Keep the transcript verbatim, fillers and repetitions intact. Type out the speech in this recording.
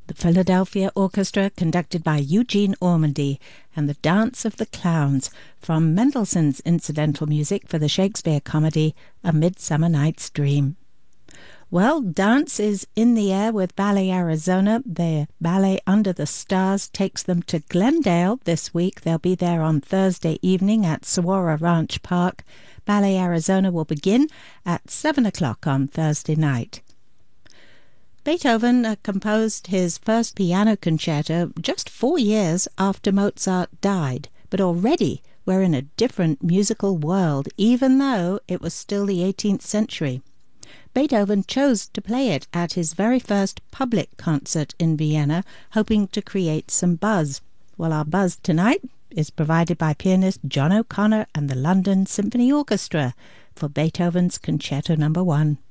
the Philadelphia Orchestra conducted by Eugene Ormandy, and the Dance of the Clowns from Mendelssohn's incidental music for the Shakespeare comedy A Midsummer Night's Dream. Well, dance is in the air with Ballet Arizona. Their Ballet Under the Stars takes them to Glendale this week. They'll be there on Thursday evening at Saguaro Ranch Park. Ballet Arizona will begin at seven o'clock on Thursday night. Beethoven uh, composed his first piano concerto just four years after Mozart died, but already we're in a different musical world, even though it was still the eighteenth century. Beethoven chose to play it at his very first public concert in Vienna, hoping to create some buzz. Well, our buzz tonight is provided by pianist John O'Connor and the London Symphony Orchestra for Beethoven's Concerto Number One.